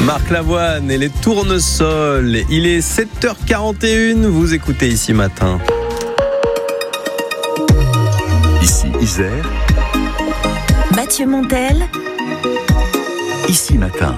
Marc Lavoine et les tournesols. Il est 7h41, vous écoutez Ici Matin. Ici Isère. Mathieu Montel. Ici Matin.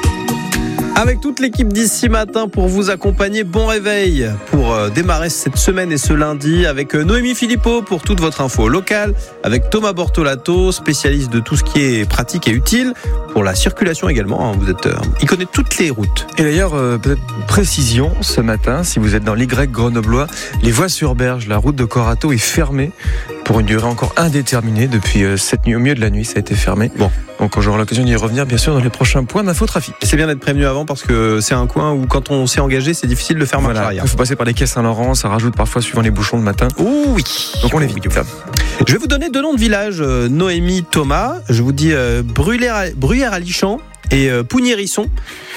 Avec toute l'équipe d'Ici Matin pour vous accompagner. Bon réveil pour démarrer cette semaine et ce lundi avec Noémie Philippot pour toute votre info locale, avec Thomas Bortolato, spécialiste de tout ce qui est pratique et utile pour la circulation également. Il connaît toutes les routes. Et d'ailleurs, peut-être précision ce matin, si vous êtes dans l'Y grenoblois, les voies sur berge, la route de Corato est fermée pour une durée encore indéterminée depuis cette nuit. Au milieu de la nuit, ça a été fermé. Bon. Donc j'aurai l'occasion d'y revenir bien sûr dans les prochains points d'infotrafic. Et c'est bien d'être prévenu avant parce que c'est un coin où quand on s'est engagé, c'est difficile de faire marche arrière. Il faut passer par les quais Saint-Laurent, ça rajoute parfois suivant les bouchons le matin. Oh oui. Donc on évite. Je vais vous donner deux noms de villages, Noémie, Thomas. Je vous dis Bruyères-à-Lichamp et Pougny-Hérisson.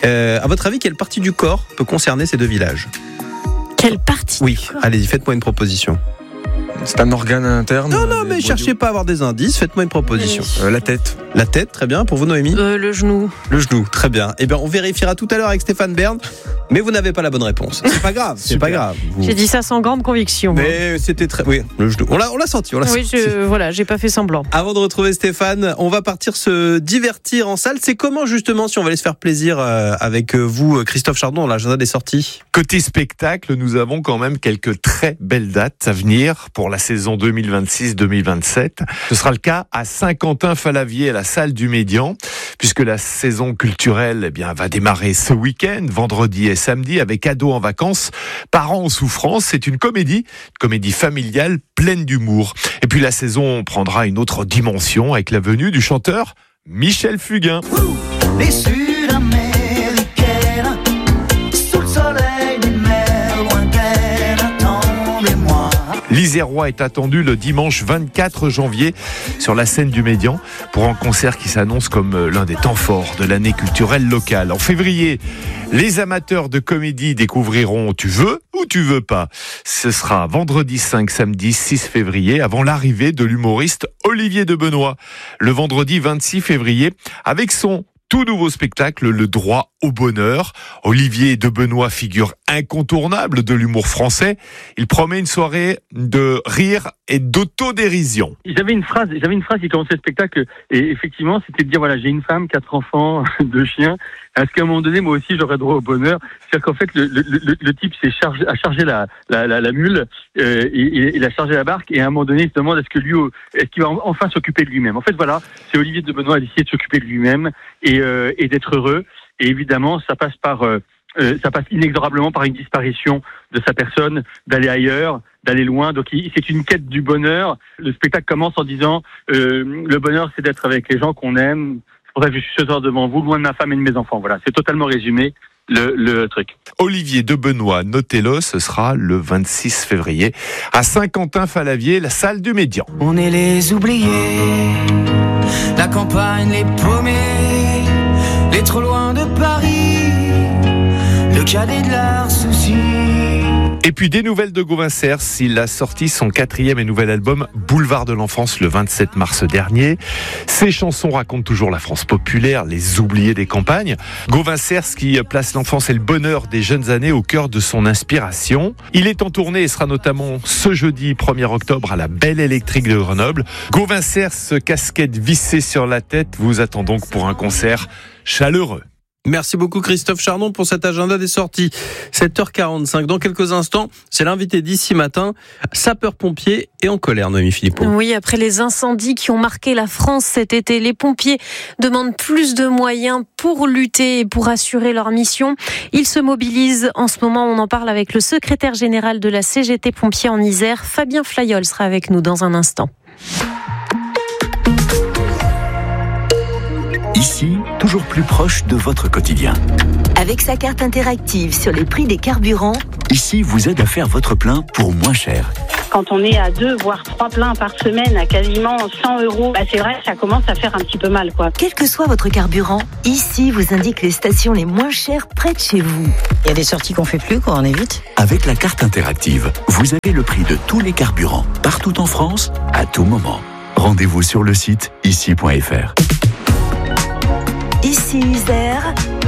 À votre avis, quelle partie du corps peut concerner ces deux villages ? Quelle partie ? Oui, allez-y, faites-moi une proposition. C'est un organe interne. Non, mais cherchez pas à avoir des indices, faites-moi une proposition. La tête. La tête, très bien. Pour vous, Noémie ? Le genou. Le genou, très bien. Eh bien, on vérifiera tout à l'heure avec Stéphane Bern, mais vous n'avez pas la bonne réponse. C'est pas grave, c'est pas grave. J'ai dit ça sans grande conviction. Mais c'était très... Oui, le genou. On l'a senti, Oui, j'ai pas fait semblant. Avant de retrouver Stéphane, on va partir se divertir en salle. C'est comment, justement, si on va aller se faire plaisir avec vous, Christophe Chardon, dans l'agenda des sorties ? Côté spectacle, nous avons quand même quelques très belles dates à venir pour la saison 2026-2027. Ce sera le cas à Saint-Quentin-Fallavier, à la salle du Médian, puisque la saison culturelle va démarrer ce week-end, vendredi et samedi, avec Ados en vacances, Parents en souffrance. C'est une comédie familiale pleine d'humour. Et puis la saison prendra une autre dimension avec la venue du chanteur Michel Fugain. Les Sud-Américaines, sous le soleil des mers lointaines, attendez-moi. L'Isérois est attendu le dimanche 24 janvier sur la scène du Médian pour un concert qui s'annonce comme l'un des temps forts de l'année culturelle locale. En février, les amateurs de comédie découvriront Tu veux ou tu veux pas. Ce sera vendredi 5, samedi 6 février, avant l'arrivée de l'humoriste Olivier de Benoît. Le vendredi 26 février, avec son tout nouveau spectacle, Le droit au bonheur. Olivier de Benoît, figure incontournable de l'humour français. Il promet une soirée de rire et d'autodérision. J'avais une phrase qui commençait le spectacle, et effectivement, c'était de dire, voilà, j'ai une femme, 4 enfants, 2 chiens. Est-ce qu'à un moment donné, moi aussi, j'aurais droit au bonheur? C'est-à-dire qu'en fait, le type a chargé la mule, il a chargé la barque, et à un moment donné, il se demande est-ce qu'il va enfin s'occuper de lui-même. En fait, voilà, c'est Olivier de Benoît a décidé de s'occuper de lui-même et d'être heureux. Et évidemment, ça passe inexorablement par une disparition de sa personne, d'aller ailleurs, d'aller loin. Donc c'est une quête du bonheur. Le spectacle commence en disant le bonheur, c'est d'être avec les gens qu'on aime. C'est pour ça que je suis ce soir devant vous, loin de ma femme et de mes enfants. Voilà, c'est totalement résumé le truc. Olivier de Benoît, notez-le, ce sera le 26 février à Saint-Quentin-Fallavier, la salle du Médian. On est les oubliés, la campagne, les paumés, les trop loin de Paris, le cadet de leurs soucis. Et puis des nouvelles de Gauvin Cers. Il a sorti son 4e et nouvel album Boulevard de l'Enfance le 27 mars dernier. Ses chansons racontent toujours la France populaire, les oubliés des campagnes. Gauvin Cers qui place l'enfance et le bonheur des jeunes années au cœur de son inspiration. Il est en tournée et sera notamment ce jeudi 1er octobre à la Belle Électrique de Grenoble. Gauvin Cers, casquette vissée sur la tête, vous attend donc pour un concert chaleureux. Merci beaucoup Christophe Chardon pour cet agenda des sorties. 7h45. Dans quelques instants, c'est l'invité d'Ici Matin, sapeur-pompier et en colère, Noémie Philippot. Oui, après les incendies qui ont marqué la France cet été, les pompiers demandent plus de moyens pour lutter et pour assurer leur mission. Ils se mobilisent en ce moment. On en parle avec le secrétaire général de la CGT Pompiers en Isère. Fabien Flayol sera avec nous dans un instant. Ici, toujours plus proche de votre quotidien. Avec sa carte interactive sur les prix des carburants, Ici vous aide à faire votre plein pour moins cher. Quand on est à 2 voire 3 pleins par semaine à quasiment 100 €, c'est vrai que ça commence à faire un petit peu mal, quoi. quel que soit votre carburant, Ici vous indique les stations les moins chères près de chez vous. Il y a des sorties qu'on fait plus, quoi, on évite. Avec la carte interactive, vous avez le prix de tous les carburants, partout en France, à tout moment. Rendez-vous sur le site ici.fr. Ici Isère, tout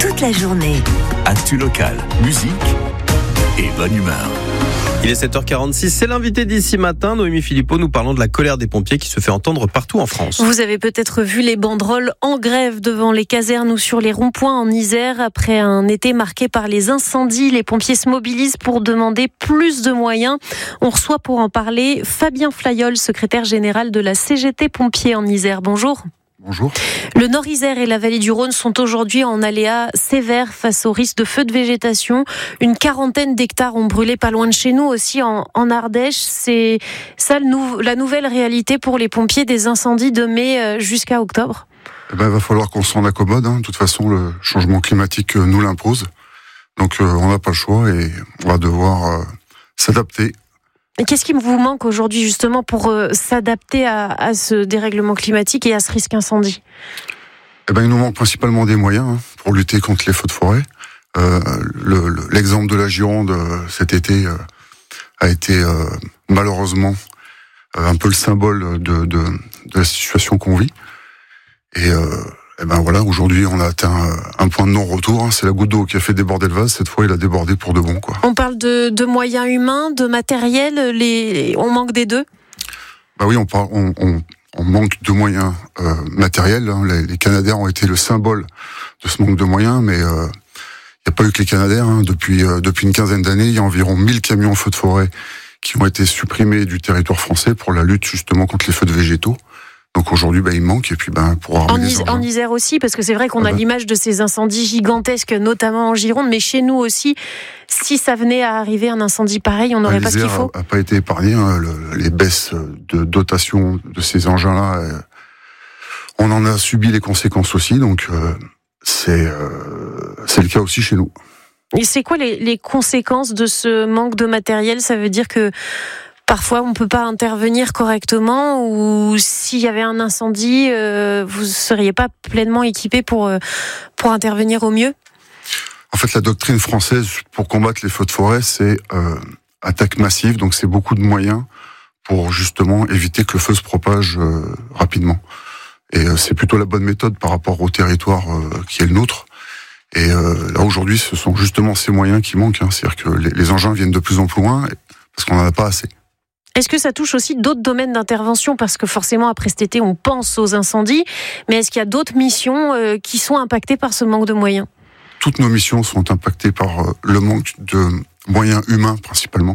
toute la journée. Actu locale, musique et bonne humeur. Il est 7h46, c'est l'invité d'ici matin. Noémie Philippot, nous parlons de la colère des pompiers qui se fait entendre partout en France. Vous avez peut-être vu les banderoles en grève devant les casernes ou sur les ronds-points en Isère. Après un été marqué par les incendies, les pompiers se mobilisent pour demander plus de moyens. On reçoit pour en parler Fabien Flayol, secrétaire général de la CGT Pompiers en Isère. Bonjour. Bonjour. Le Nord-Isère et la vallée du Rhône sont aujourd'hui en aléa sévère face au risque de feux de végétation. Une 40aine d'hectares ont brûlé pas loin de chez nous, aussi en Ardèche. C'est ça la nouvelle réalité pour les pompiers des incendies de mai jusqu'à octobre. Il va falloir qu'on s'en accommode. De toute façon, le changement climatique nous l'impose. Donc on n'a pas le choix et on va devoir s'adapter. Et qu'est-ce qui vous manque aujourd'hui justement pour s'adapter à ce dérèglement climatique et à ce risque incendie ? Il nous manque principalement des moyens pour lutter contre les feux de forêt. L'exemple de la Gironde cet été a été malheureusement un peu le symbole de la situation qu'on vit. Et voilà, aujourd'hui on a atteint un point de non-retour. C'est la goutte d'eau qui a fait déborder le vase. Cette fois, il a débordé pour de bon, quoi. On parle de moyens humains, de matériel. On manque des deux. Oui, on manque de moyens matériels. Les Canadair ont été le symbole de ce manque de moyens, mais il n'y a pas eu que les Canadair. Depuis une quinzaine d'années, il y a environ 1000 camions feux de forêt qui ont été supprimés du territoire français pour la lutte justement contre les feux de végétaux. Donc aujourd'hui, il manque, et puis pour armer les engins. En Isère aussi, parce que c'est vrai qu'on a l'image de ces incendies gigantesques, notamment en Gironde, mais chez nous aussi, si ça venait à arriver un incendie pareil, on n'aurait pas ce qu'il faut. L'Isère n'a pas été épargné. Les baisses de dotation de ces engins-là, on en a subi les conséquences aussi, donc c'est le cas aussi chez nous. Et c'est quoi les conséquences de ce manque de matériel ? Ça veut dire que parfois, on ne peut pas intervenir correctement, ou s'il y avait un incendie, vous ne seriez pas pleinement équipé pour intervenir au mieux ? En fait, la doctrine française pour combattre les feux de forêt, c'est attaque massive, donc c'est beaucoup de moyens pour justement éviter que le feu se propage rapidement. Et c'est plutôt la bonne méthode par rapport au territoire qui est le nôtre. Et là, aujourd'hui, ce sont justement ces moyens qui manquent. C'est-à-dire que les engins viennent de plus en plus loin parce qu'on n'en a pas assez. Est-ce que ça touche aussi d'autres domaines d'intervention ? Parce que forcément, après cet été, on pense aux incendies. Mais est-ce qu'il y a d'autres missions qui sont impactées par ce manque de moyens ? Toutes nos missions sont impactées par le manque de moyens humains, principalement.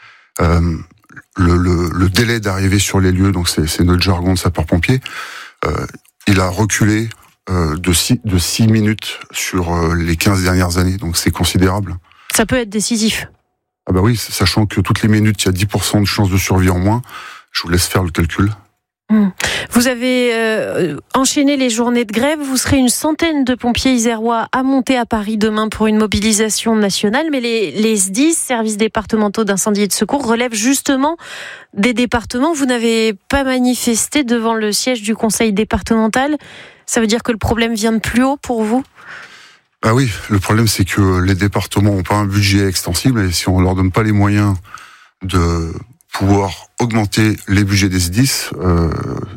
Le délai d'arrivée sur les lieux, donc c'est notre jargon de sapeur-pompier, il a reculé de 6 minutes sur les 15 dernières années. Donc c'est considérable. Ça peut être décisif. Oui, sachant que toutes les minutes, il y a 10% de chances de survie en moins. Je vous laisse faire le calcul. Vous avez enchaîné les journées de grève. Vous serez une centaine de pompiers isérois à monter à Paris demain pour une mobilisation nationale. Mais les SDIS, services départementaux d'incendie et de secours, relèvent justement des départements. Vous n'avez pas manifesté devant le siège du conseil départemental. Ça veut dire que le problème vient de plus haut pour vous ? Oui, le problème c'est que les départements n'ont pas un budget extensible, et si on leur donne pas les moyens de pouvoir augmenter les budgets des SDIS, on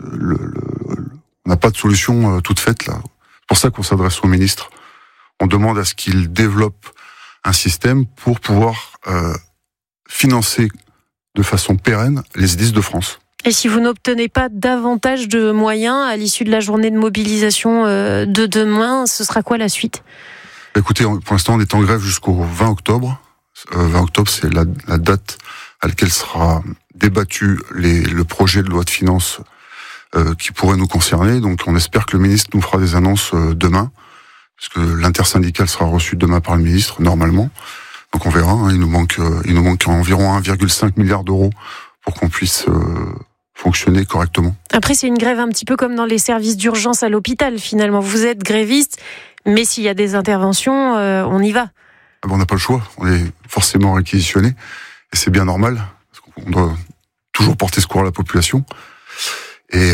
n'a pas de solution toute faite là. C'est pour ça qu'on s'adresse au ministre. On demande à ce qu'il développe un système pour pouvoir financer de façon pérenne les SDIS de France. Et si vous n'obtenez pas davantage de moyens à l'issue de la journée de mobilisation de demain, ce sera quoi la suite ? Écoutez, pour l'instant, on est en grève jusqu'au 20 octobre. 20 octobre, c'est la date à laquelle sera débattu le projet de loi de finances qui pourrait nous concerner. Donc, on espère que le ministre nous fera des annonces demain, parce que l'intersyndicale sera reçue demain par le ministre, normalement. Donc, on verra. Il nous manque environ 1,5 milliard d'euros pour qu'on puisse fonctionner correctement. Après, c'est une grève un petit peu comme dans les services d'urgence à l'hôpital, finalement. Vous êtes gréviste, mais s'il y a des interventions, on y va. On n'a pas le choix. On est forcément réquisitionné. Et c'est bien normal, parce qu'on doit toujours porter secours à la population. Et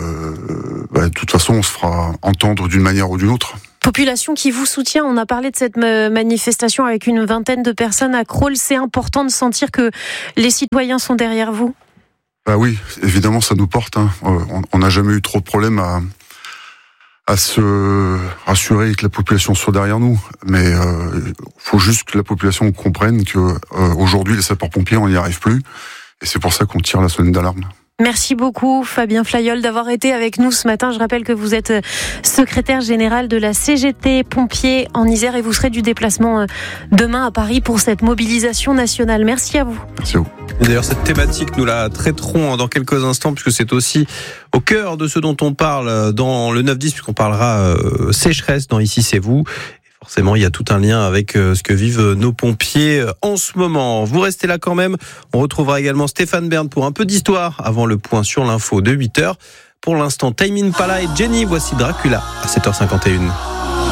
de toute façon, on se fera entendre d'une manière ou d'une autre. Population qui vous soutient. On a parlé de cette manifestation avec une vingtaine de personnes à Crolles. C'est important de sentir que les citoyens sont derrière vous. Oui, évidemment, ça nous porte. On n'a jamais eu trop de problèmes à se rassurer et que la population soit derrière nous. Mais faut juste que la population comprenne que aujourd'hui les sapeurs-pompiers on n'y arrive plus et c'est pour ça qu'on tire la sonnette d'alarme. Merci beaucoup Fabien Flayol d'avoir été avec nous ce matin. Je rappelle que vous êtes secrétaire général de la CGT Pompiers en Isère et vous serez du déplacement demain à Paris pour cette mobilisation nationale. Merci à vous. Merci à vous. D'ailleurs, cette thématique, nous la traiterons dans quelques instants puisque c'est aussi au cœur de ce dont on parle dans le 9-10 puisqu'on parlera sécheresse dans Ici c'est vous. Forcément, il y a tout un lien avec ce que vivent nos pompiers en ce moment. Vous restez là quand même. On retrouvera également Stéphane Bern pour un peu d'histoire avant le point sur l'info de 8h. Pour l'instant, Tame Impala et Jenny, voici Dracula à 7h51.